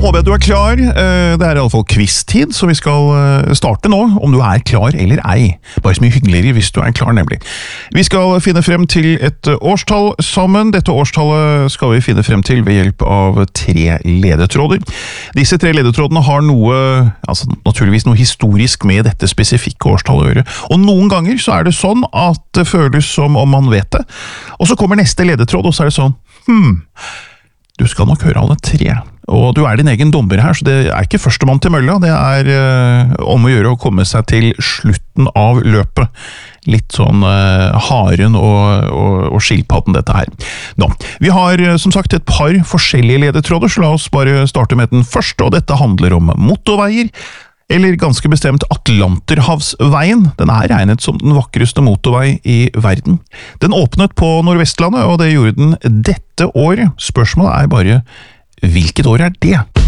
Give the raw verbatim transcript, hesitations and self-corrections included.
håper jeg at du er klar. Det er i alle fall quiz-tid, så vi skal starte nå, om du er klar eller ei. Bare så mye hyggeligere hvis du er klar, nemlig. Vi skal finne frem til et årstall sammen. Dette årstallet skal vi finne frem til ved hjelp av tre ledetråder. Disse tre ledetrådene har noe, altså naturligvis noe historisk med dette spesifikke årstallet å gjøre. Og noen ganger så er det sånn at det føles som om man vet det. Og så kommer neste ledetråd, og så er det sånn, hmm, du skal nok høre alle tre. Og du er din egen dommer her, så det er ikke førstemann til mølla, det er uh, om å gjøre å komme seg til slutten av løpet. Litt sånn uh, haren og, og, og skilpadden dette her. Nå, vi har uh, som sagt et par forskjellige ledetråder, så la oss bare starte med den første, og dette handler om motorveier, eller ganske bestemt Atlanterhavsveien. Den er regnet som den vakreste motorvei i verden. Den åpnet på Nordvestlandet, og det gjorde den dette året. Spørsmålet er bare, hvilket år er det?